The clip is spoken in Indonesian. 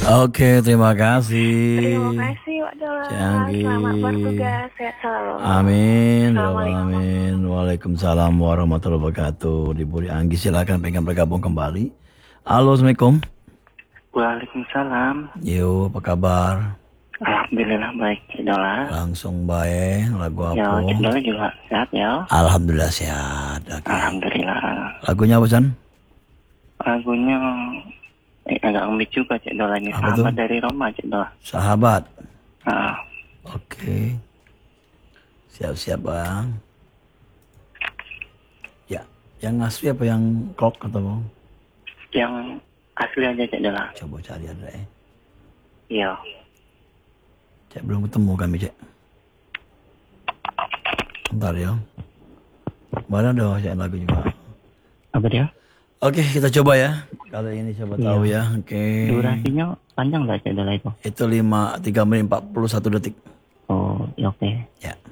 Oke, terima kasih. Terima kasih Pak Dola. Canggih. Selamat bertugas, sehat selalu. Amin. Assalamualaikum. Amin. Waalaikumsalam warahmatullahi wabarakatuh. Ibu Anggi silakan pengen bergabung kembali. Halo, Assalamualaikum. Waalaikumsalam. Yo, apa kabar? Alhamdulillah baik, Cik Dola. Langsung baik. Lagu Ya, apa? Cik Dola juga sehat ya. Alhamdulillah sehat. Oke. Alhamdulillah. Lagunya apa, San? Lagunya agak unik juga, Cik Dola. Ini Apa Sahabat tuh? dari Roma, Cik Dola. Sahabat. Ah, Oke. Siap-siap, Bang. Ya, yang asli apa yang klok atau yang asli aja, Cik Dola. coba cari ada ya. Iya. Cek belum ketemu kami, Cek. Bentar ya. Mana dong cek lagu juga. Apa dia? Oke, kita coba ya. Kali ini coba tahu ya. Oke. Durasinya panjang nggak, Cik Dola itu? Itu 3 menit 41 detik. Oh, ya oke. Ya.